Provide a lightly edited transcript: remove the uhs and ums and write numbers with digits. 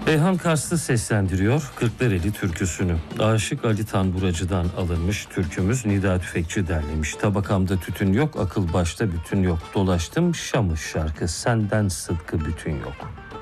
Beyhan Karslı seslendiriyor Kırklareli türküsünü. Aşık Ali Tanburacı'dan alınmış türkümüz Nida Tüfekçi derlemiş. Tabakamda tütün yok, akıl başta bütün yok. Dolaştım Şam'ı şarkı, senden sıdkı bütün yok.